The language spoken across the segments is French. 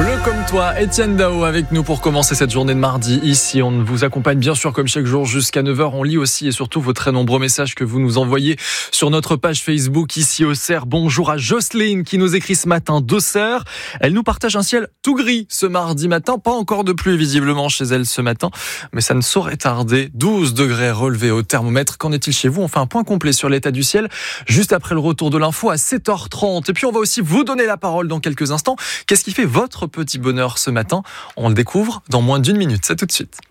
Bleu comme toi, Étienne Dao avec nous pour commencer cette journée de mardi. Ici, on vous accompagne bien sûr comme chaque jour jusqu'à 9h. On lit aussi et surtout vos très nombreux messages que vous nous envoyez sur notre page Facebook ici Auxerre. Bonjour à Jocelyne qui nous écrit ce matin d'Auxerre. Elle nous partage un ciel tout gris ce mardi matin. Pas encore de pluie visiblement chez elle ce matin, mais ça ne saurait tarder. 12 degrés relevés au thermomètre. Qu'en est-il chez vous? On fait un point complet sur l'état du ciel juste après le retour de l'info à 7h30. Et puis on va aussi vous donner la parole dans quelques instants. Qu'est-ce qui fait votre petit bonheur ce matin? On le découvre dans moins d'1 minute. C'est tout de suite.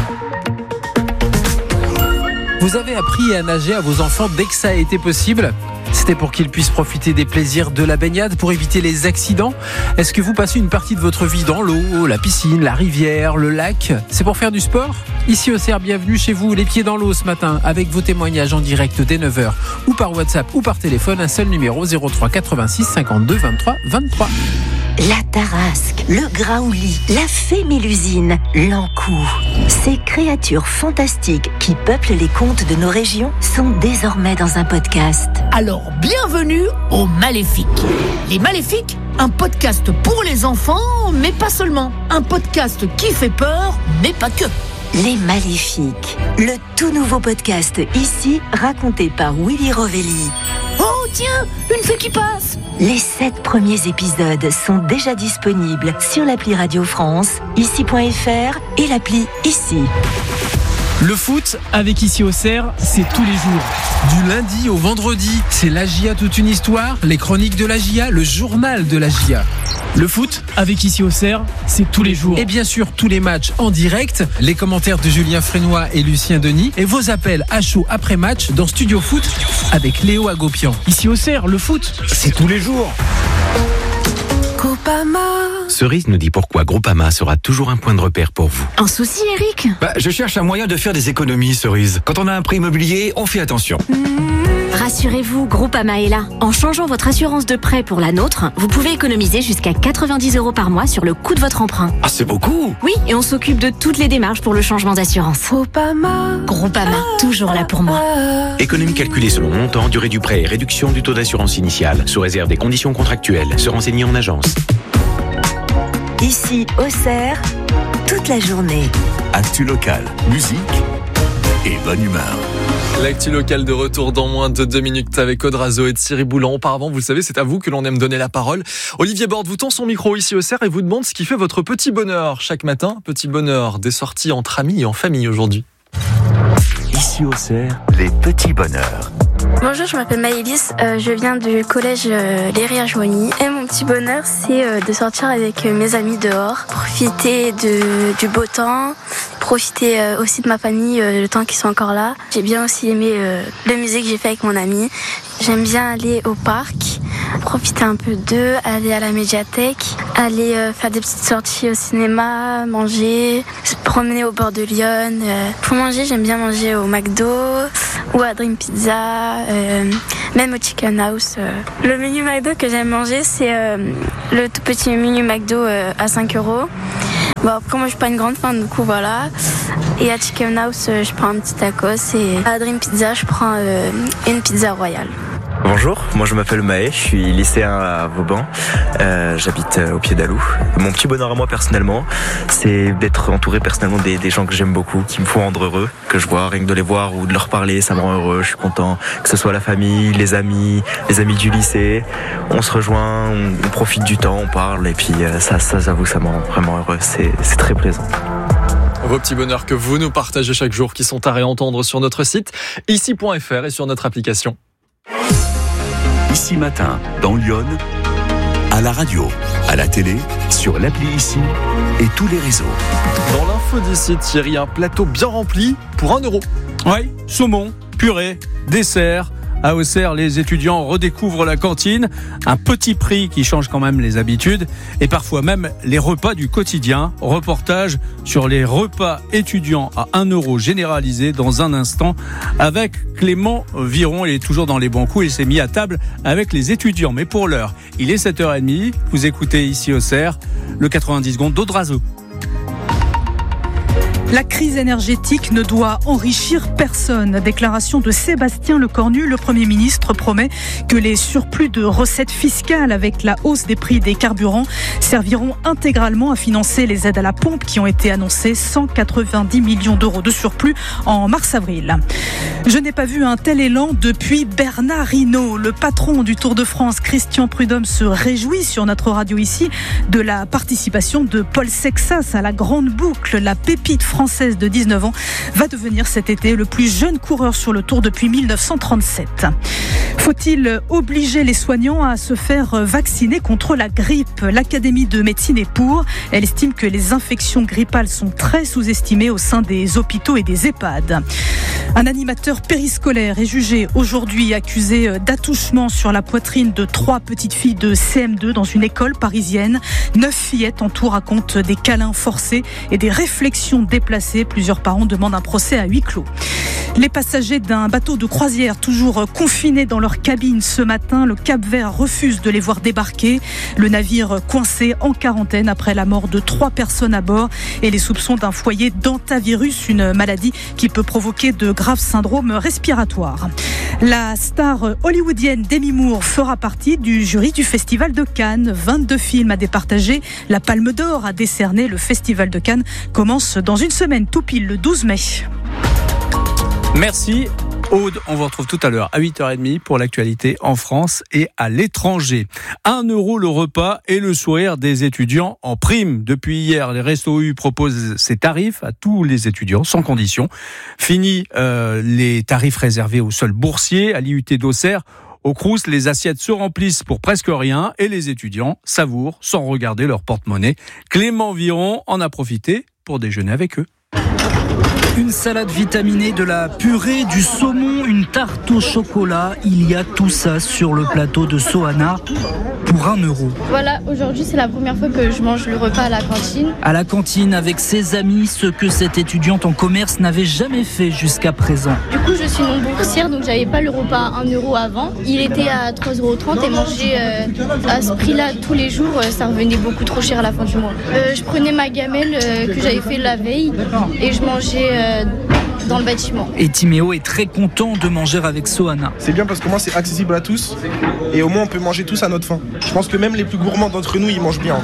Vous avez appris à nager à vos enfants dès que ça a été possible? C'était pour qu'ils puissent profiter des plaisirs de la baignade, pour éviter les accidents? Est-ce que vous passez une partie de votre vie dans l'eau, la piscine, la rivière, le lac? C'est pour faire du sport? Ici Auxerre, bienvenue chez vous, les pieds dans l'eau ce matin, avec vos témoignages en direct dès 9h, ou par WhatsApp ou par téléphone, un seul numéro 03 86 52 23 23. La Tarasque, le Graouli, la fée Mélusine, l'Ankou. Ces créatures fantastiques qui peuplent les contes de nos régions sont désormais dans un podcast. Alors, bienvenue aux Maléfiques. Les Maléfiques, un podcast pour les enfants, mais pas seulement. Un podcast qui fait peur, mais pas que. Les Maléfiques, le tout nouveau podcast ici, raconté par Willy Rovelli. Oh tiens, une fée qui passe. Les 7 premiers épisodes sont déjà disponibles sur l'appli Radio France, ici.fr et l'appli Ici. Le foot, avec Ici Auxerre, c'est tous les jours. Du lundi au vendredi, c'est la GIA toute une histoire, les chroniques de la GIA, le journal de la GIA. Le foot, avec Ici Auxerre, c'est tous les jours. Et bien sûr, tous les matchs en direct, les commentaires de Julien Frénois et Lucien Denis, et vos appels à chaud après match dans Studio Foot avec Léo Agopian. Ici Auxerre, le foot, c'est tous les jours. Groupama. Cerise nous dit pourquoi Groupama sera toujours un point de repère pour vous. Un souci, Eric? Je cherche un moyen de faire des économies, Cerise. Quand on a un prêt immobilier, on fait attention. Rassurez-vous, Groupama est là. En changeant votre assurance de prêt pour la nôtre, vous pouvez économiser jusqu'à 90 € par mois sur le coût de votre emprunt. Ah, c'est beaucoup! Oui, et on s'occupe de toutes les démarches pour le changement d'assurance. Groupama, toujours là pour moi. Économie calculée selon montant, durée du prêt et réduction du taux d'assurance initiale, sous réserve des conditions contractuelles. Se renseigner en agence. Ici Auxerre, toute la journée. Actu local, musique et bonne humeur. L'actu locale de retour dans moins de 2 minutes avec Audrazo et Thierry Boulan. Auparavant, vous le savez, c'est à vous que l'on aime donner la parole. Olivier Borde vous tend son micro ici au Auxerre et vous demande ce qui fait votre petit bonheur. Chaque matin, petit bonheur, des sorties entre amis et en famille aujourd'hui. Ici au Auxerre, les petits bonheurs. Bonjour, je m'appelle Maëlys, je viens du collège Léry à Joigny. Et mon petit bonheur, c'est de sortir avec mes amis dehors, profiter du beau temps, profiter aussi de ma famille le temps qu'ils sont encore là. J'ai bien aussi aimé la musique que j'ai fait avec mon ami. J'aime bien aller au parc, profiter un peu d'eux, aller à la médiathèque, aller faire des petites sorties au cinéma, manger, se promener au bord de Lyon. Pour manger, j'aime bien manger au McDo ou à Dream Pizza, même au Chicken House. Le menu McDo que j'aime manger, c'est le tout petit menu McDo à 5 €. Bon, après, moi, je suis pas une grande fan, du coup, voilà. Et à Chicken House, je prends un petit tacos. Et à Dream Pizza, je prends une pizza royale. Bonjour, moi je m'appelle Maë, je suis lycéen à Vauban, j'habite au Pied d'Alou. Mon petit bonheur à moi personnellement, c'est d'être entouré personnellement des gens que j'aime beaucoup, qui me font rendre heureux, que je vois, rien que de les voir ou de leur parler, ça me rend heureux, je suis content, que ce soit la famille, les amis du lycée, on se rejoint, on profite du temps, on parle et puis ça j'avoue, ça me rend vraiment heureux, c'est très plaisant. Vos petits bonheurs que vous nous partagez chaque jour qui sont à réentendre sur notre site, ici.fr et sur notre application. Ici matin, dans Lyon, à la radio, à la télé, sur l'appli Ici et tous les réseaux. Dans l'info d'ici, Thierry, un plateau bien rempli pour 1 €. Oui, saumon, purée, dessert. À Auxerre, les étudiants redécouvrent la cantine, un petit prix qui change quand même les habitudes et parfois même les repas du quotidien. Reportage sur les repas étudiants à 1 € généralisés dans un instant avec Clément Viron. Il est toujours dans les bons coups, il s'est mis à table avec les étudiants. Mais pour l'heure, il est 7h30, vous écoutez ici Auxerre, le 90 secondes d'Audrazo. La crise énergétique ne doit enrichir personne. Déclaration de Sébastien Lecornu. Le Premier ministre promet que les surplus de recettes fiscales avec la hausse des prix des carburants serviront intégralement à financer les aides à la pompe qui ont été annoncées. 190 millions d'euros de surplus en mars-avril. Je n'ai pas vu un tel élan depuis Bernard Hinault. Le patron du Tour de France, Christian Prudhomme, se réjouit sur notre radio ici de la participation de Paul Sexas à la Grande Boucle. La pépite française de 19 ans va devenir cet été le plus jeune coureur sur le Tour depuis 1937. Faut-il obliger les soignants à se faire vacciner contre la grippe ? L'Académie de médecine est pour. Elle estime que les infections grippales sont très sous-estimées au sein des hôpitaux et des EHPAD. Un animateur périscolaire est jugé aujourd'hui, accusé d'attouchement sur la poitrine de 3 petites filles de CM2 dans une école parisienne. 9 fillettes en tout racontent des câlins forcés et des réflexions déplacées. Plusieurs parents demandent un procès à huis clos. Les passagers d'un bateau de croisière toujours confinés dans leur cabine ce matin, le Cap-Vert refuse de les voir débarquer. Le navire coincé en quarantaine après la mort de 3 personnes à bord et les soupçons d'un foyer d'hantavirus, une maladie qui peut provoquer de graves syndromes respiratoires. La star hollywoodienne Demi Moore fera partie du jury du Festival de Cannes. 22 films à départager. La Palme d'Or a décerné. Le Festival de Cannes commence dans une semaine, tout pile le 12 mai. Merci Aude, on vous retrouve tout à l'heure à 8h30 pour l'actualité en France et à l'étranger. 1 euro le repas et le sourire des étudiants en prime. Depuis hier, les Restos U proposent ces tarifs à tous les étudiants sans condition. Fini les tarifs réservés aux seuls boursiers. À l'IUT d'Auxerre, au Crous, les assiettes se remplissent pour presque rien et les étudiants savourent sans regarder leur porte-monnaie. Clément Viron en a profité pour déjeuner avec eux. Une salade vitaminée, de la purée, du saumon, une tarte au chocolat. Il y a tout ça sur le plateau de Sohana pour 1 euro. Voilà, aujourd'hui c'est la première fois que je mange le repas à la cantine. À la cantine avec ses amis, ce que cette étudiante en commerce n'avait jamais fait jusqu'à présent. Du coup je suis non boursière donc j'avais pas le repas à 1 euro avant. Il était à 3,30 € et manger à ce prix-là tous les jours, ça revenait beaucoup trop cher à la fin du mois. Je prenais ma gamelle que j'avais fait la veille et je mangeais dans le bâtiment. Et Timéo est très content de manger avec Sohana. C'est bien parce que moi c'est accessible à tous et au moins on peut manger tous à notre faim. Je pense que même les plus gourmands d'entre nous ils mangent bien.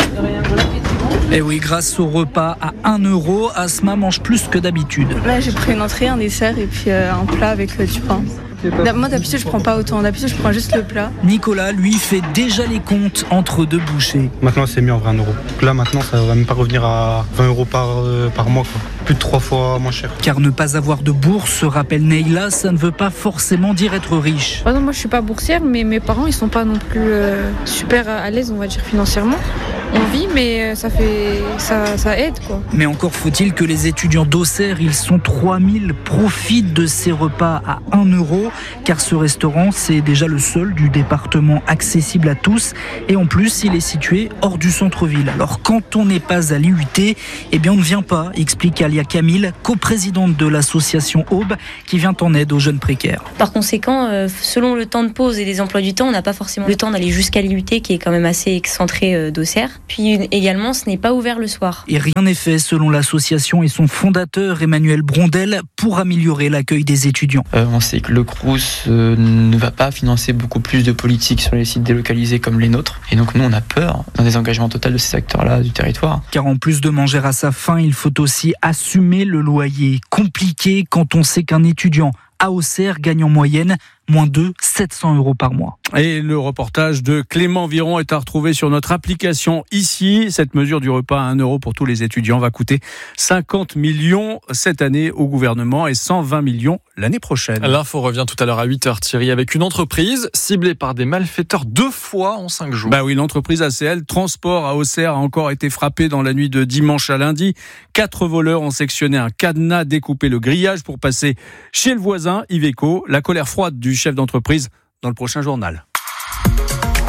Et oui, grâce au repas à 1 euro, Asma mange plus que d'habitude. Là j'ai pris une entrée, un dessert et puis un plat avec du pain. Moi d'habitude je prends pas autant, d'habitude je prends juste le plat. Nicolas lui fait déjà les comptes entre 2 bouchées. Maintenant c'est mieux en vrai 1 euro. Là maintenant ça va même pas revenir à 20 € par mois quoi. Plus de 3 fois moins cher. Car ne pas avoir de bourse, rappelle Neila, ça ne veut pas forcément dire être riche. Par exemple, moi je suis pas boursière mais mes parents ils sont pas non plus super à l'aise on va dire financièrement. On vit mais ça aide quoi. Mais encore faut-il que les étudiants d'Auxerre, ils sont 3000, profitent de ces repas à 1 euro. Car ce restaurant, c'est déjà le seul du département accessible à tous. Et en plus, il est situé hors du centre-ville. Alors quand on n'est pas à l'IUT, eh bien on ne vient pas, explique Alia Camille, coprésidente de l'association Aube, qui vient en aide aux jeunes précaires. Par conséquent, selon le temps de pause et les emplois du temps, on n'a pas forcément le temps d'aller jusqu'à l'IUT, qui est quand même assez excentré d'Auxerre. Puis également, ce n'est pas ouvert le soir. Et rien n'est fait, selon l'association et son fondateur, Emmanuel Brondel, pour améliorer l'accueil des étudiants. On sait que le Crous ne va pas financer beaucoup plus de politique sur les sites délocalisés comme les nôtres. Et donc nous, on a peur d'un désengagement total de ces acteurs-là du territoire. Car en plus de manger à sa faim, il faut aussi assumer le loyer. Compliqué quand on sait qu'un étudiant à Auxerre gagne en moyenne moins de 700 € par mois. Et le reportage de Clément Viron est à retrouver sur notre application ici. Cette mesure du repas à 1 euro pour tous les étudiants va coûter 50 millions cette année au gouvernement et 120 millions l'année prochaine. L'info revient tout à l'heure à 8h, Thierry, avec une entreprise ciblée par des malfaiteurs 2 fois en 5 jours. Bah oui, l'entreprise ACL Transport à Auxerre a encore été frappée dans la nuit de dimanche à lundi. 4 voleurs ont sectionné un cadenas, découpé le grillage pour passer chez le voisin Iveco. La colère froide du chef d'entreprise dans le prochain journal.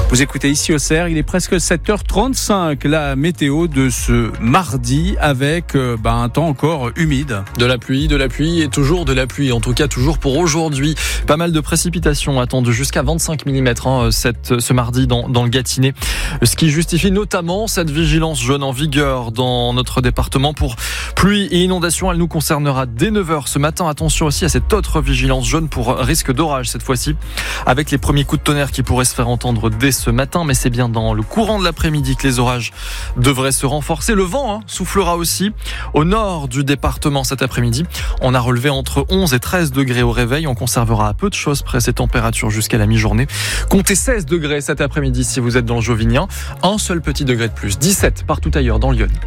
Vous écoutez ici au CER, il est presque 7h35, la météo de ce mardi avec un temps encore humide. De la pluie et toujours de la pluie, en tout cas toujours pour aujourd'hui. Pas mal de précipitations attendues jusqu'à 25 mm ce mardi dans le Gâtinais. Ce qui justifie notamment cette vigilance jaune en vigueur dans notre département pour pluie et inondation. Elle nous concernera dès 9h ce matin. Attention aussi à cette autre vigilance jaune pour risque d'orage cette fois-ci, avec les premiers coups de tonnerre qui pourraient se faire entendre dès ce matin, mais c'est bien dans le courant de l'après-midi que les orages devraient se renforcer. Le vent soufflera aussi au nord du département cet après-midi. On a relevé entre 11 et 13 degrés au réveil. On conservera à peu de choses près ces températures jusqu'à la mi-journée. Comptez 16 degrés cet après-midi si vous êtes dans le Jovinien. Un seul petit degré de plus. 17 partout ailleurs dans Lyon.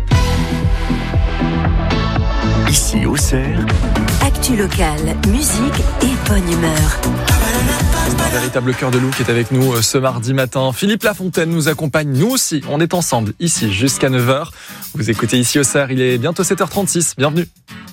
Ici au CER, actu locale, musique et bonne humeur. Un véritable cœur de loup qui est avec nous ce mardi matin. Philippe Lafontaine nous accompagne. Nous aussi, on est ensemble ici jusqu'à 9h. Vous écoutez ici au CER, il est bientôt 7h36. Bienvenue.